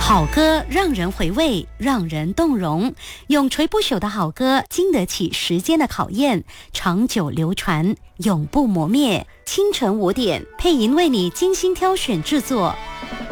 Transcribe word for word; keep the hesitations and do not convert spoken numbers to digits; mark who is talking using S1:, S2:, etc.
S1: 好歌让人回味，让人动容，永垂不朽的好歌经得起时间的考验，长久流传，永不磨灭。清晨五点，配音为你精心挑选制作。